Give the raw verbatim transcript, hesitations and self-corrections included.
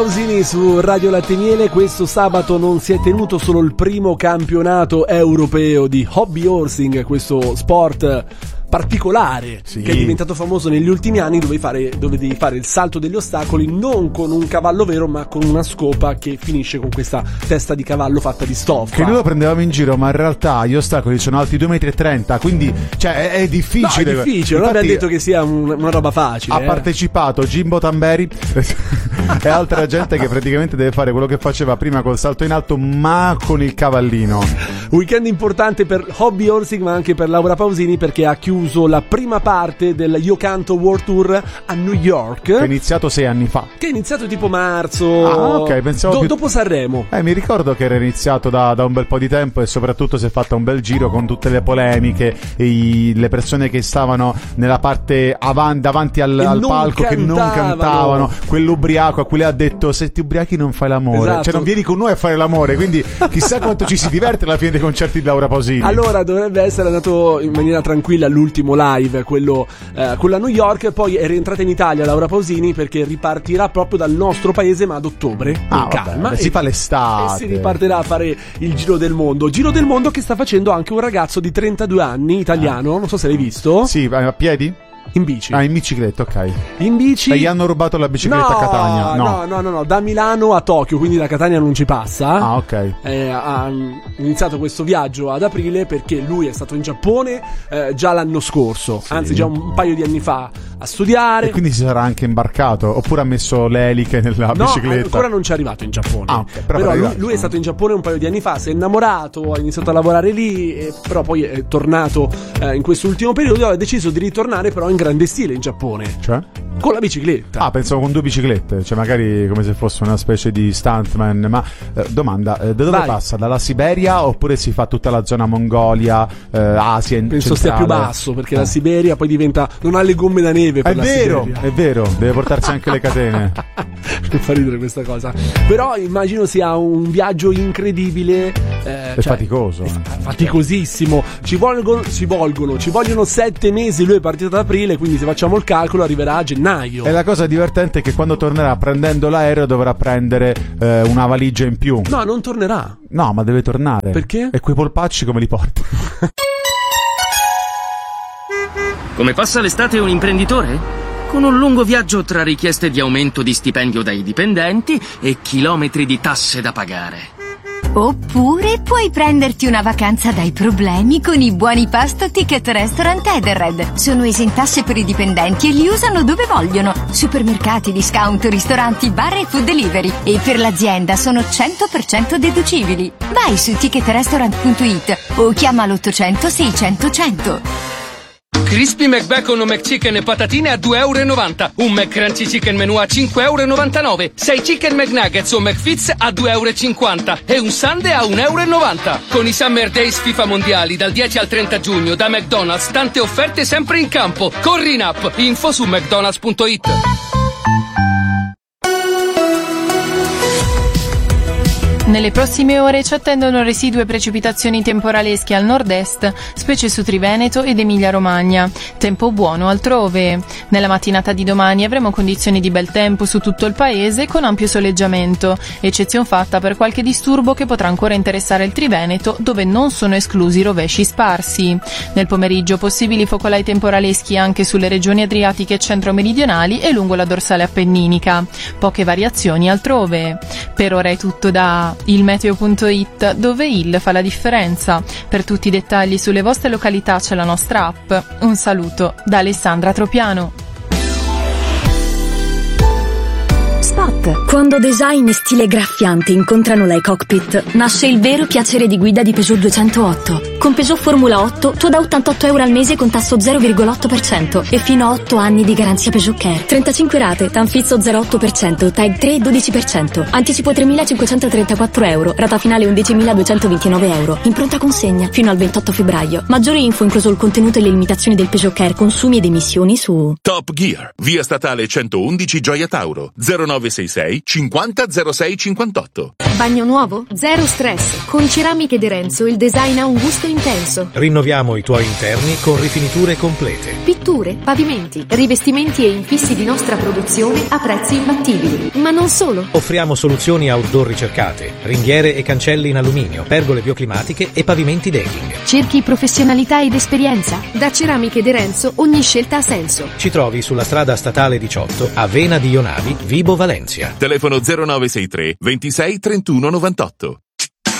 Su Radio Latte Miele questo sabato non si è tenuto solo il primo campionato europeo di hobby horsing, questo sport particolare, sì, che è diventato famoso negli ultimi anni, dove, fare, dove devi fare il salto degli ostacoli non con un cavallo vero ma con una scopa che finisce con questa testa di cavallo fatta di stoffa. Che noi lo prendevamo in giro, ma in realtà gli ostacoli sono alti due virgola trenta metri, quindi cioè, è, è difficile. No, è difficile, non abbiamo detto che sia un, una roba facile. Ha eh. partecipato Jimbo Tamberi e altra gente che praticamente deve fare quello che faceva prima col salto in alto ma con il cavallino. Weekend importante per hobby horsing ma anche per Laura Pausini, perché ha chiuso la prima parte del Io Canto World Tour a New York, che è iniziato sei anni fa, che è iniziato tipo marzo. Ah, ok, pensavo do, più... dopo Sanremo. Eh, mi ricordo che era iniziato da, da un bel po' di tempo, e soprattutto si è fatto un bel giro con tutte le polemiche e i, le persone che stavano nella parte avanti, davanti al, al palco cantavano. Che non cantavano, quell'ubriaco a cui lei ha detto: se ti ubriachi non fai l'amore, esatto. Cioè non vieni con noi a fare l'amore, quindi chissà quanto ci si diverte alla fine dei concerti di Laura Pausini. Allora dovrebbe essere andato in maniera tranquilla l'ultimo live, quello, eh, quello a New York, poi è rientrata in Italia Laura Pausini perché ripartirà proprio dal nostro paese ma ad ottobre, ah, con calma, vabbè, e, si fa l'estate e si ripartirà a fare il giro del mondo giro del mondo che sta facendo anche un ragazzo di trentadue anni italiano, ah. non so se l'hai visto. Sì, a piedi? In bici. Ah, in bicicletta, ok. In bici. E gli hanno rubato la bicicletta no, a Catania? No. no, no, no, no, da Milano a Tokyo, quindi da Catania non ci passa. Ah, ok. Eh, ha iniziato questo viaggio ad aprile perché lui è stato in Giappone eh, già l'anno scorso, sì. anzi già un paio di anni fa, a studiare. E quindi si sarà anche imbarcato? Oppure ha messo le eliche nella no, bicicletta? No, ancora non ci è arrivato in Giappone. Ah, okay, però però lui, lui è stato in Giappone un paio di anni fa, si è innamorato, ha iniziato a lavorare lì, e però poi è tornato eh, in quest'ultimo periodo, ha deciso di ritornare però in grande stile in Giappone. Cioè? Con la bicicletta. Ah, pensavo con due biciclette, cioè magari come se fosse una specie di stuntman. Ma eh, domanda, eh, da dove Vai. passa? Dalla Siberia oppure si fa tutta la zona Mongolia, eh, Asia in Penso centrale? stia più basso, perché eh. la Siberia poi diventa, non ha le gomme da neve per è la vero, Siberia. è vero, deve portarsi anche le catene. Mi fa ridere questa cosa. Però immagino sia un viaggio incredibile, eh, è cioè, faticoso, è eh. faticosissimo. Ci volgono, ci volgono, ci vogliono sette mesi. Lui è partito ad aprile, quindi se facciamo il calcolo arriverà a gennaio. E la cosa divertente è che quando tornerà prendendo l'aereo dovrà prendere eh, una valigia in più. No, non tornerà. No, ma deve tornare. Perché? E quei polpacci come li porta? Come passa l'estate un imprenditore? Con un lungo viaggio tra richieste di aumento di stipendio dai dipendenti e chilometri di tasse da pagare. Oppure puoi prenderti una vacanza dai problemi con i buoni pasto Ticket Restaurant Edenred. Sono esentasse per i dipendenti e li usano dove vogliono. Supermercati, discount, ristoranti, bar e food delivery. E per l'azienda sono cento per cento deducibili. Vai su ticket restaurant punto it o chiama l'ottocento seicento cento. Crispy McBacon o McChicken e patatine a due e novanta euro. Un McCrunchy Chicken Menù a cinque e novantanove euro. sei Chicken McNuggets o McFits a due e cinquanta euro. E un Sundae a un e novanta euro. Con i Summer Days FIFA Mondiali dal dieci al trenta giugno da McDonald's, tante offerte sempre in campo. Corri in app. Info su mcdonalds punto it. Nelle prossime ore ci attendono residue precipitazioni temporalesche al nord-est, specie su Triveneto ed Emilia-Romagna. Tempo buono altrove. Nella mattinata di domani avremo condizioni di bel tempo su tutto il paese con ampio soleggiamento, eccezion fatta per qualche disturbo che potrà ancora interessare il Triveneto, dove non sono esclusi rovesci sparsi. Nel pomeriggio possibili focolai temporaleschi anche sulle regioni adriatiche centro-meridionali e lungo la dorsale appenninica. Poche variazioni altrove. Per ora è tutto da il meteo punto it, dove il fa la differenza. Per tutti i dettagli sulle vostre località c'è la nostra app. Un saluto da Alessandra Tropiano. Spot. Quando design e stile graffiante incontrano la e-cockpit, nasce il vero piacere di guida di Peugeot duecentootto. Con Peugeot Formula otto tu da ottantotto euro al mese con tasso zero virgola otto per cento e fino a otto anni di garanzia Peugeot Care. trentacinque rate, Tanfizzo zero virgola otto per cento, Tag tre dodici per cento. Anticipo tremilacinquecentotrentaquattro euro, rata finale undicimiladuecentoventinove euro. In pronta consegna fino al ventotto febbraio. Maggiori info incluso il contenuto e le limitazioni del Peugeot Care consumi ed emissioni su Top Gear, via statale centoundici Gioia Tauro, zero nove sei sei cinquanta zero sei cinquantotto. Bagno nuovo? Zero stress. Con Ceramiche De Renzo il design ha un gusto intenso. Rinnoviamo i tuoi interni con rifiniture complete. Pitture, pavimenti, rivestimenti e infissi di nostra produzione a prezzi imbattibili. Ma non solo. Offriamo soluzioni outdoor ricercate, ringhiere e cancelli in alluminio, pergole bioclimatiche e pavimenti decking. Cerchi professionalità ed esperienza? Da Ceramiche De Renzo ogni scelta ha senso. Ci trovi sulla strada statale diciotto a Vena di Ionavi, Vibo Valencia. Telefono zero nove sei tre ventisei trentuno novantotto.